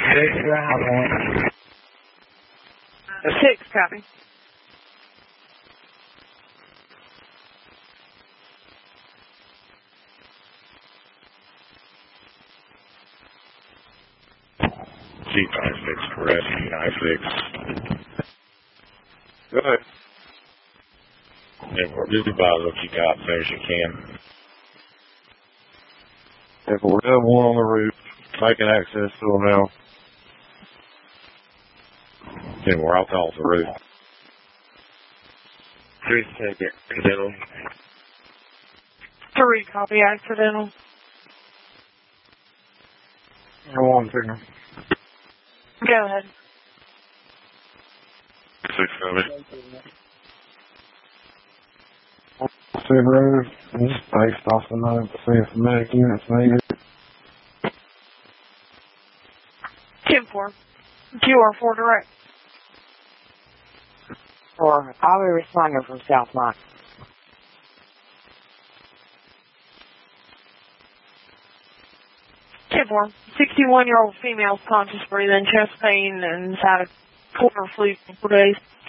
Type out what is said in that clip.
6, copy. G56 for rescue, I-6. Go ahead. Airport, just advise what you got as soon as you can. Airport, we have one on the roof. Making access to them now. Then we're out off the roof. 3 second, accidental. 3, copy, accidental. 1 signal. Go ahead. 6 coming. Road, based off the note to see if the medic units needed. 10-4. QR4 direct. Or I'll be responding from South Mike. 10-4. 61-year-old female conscious breathing, chest pain, and had a quarter flu for 4 days.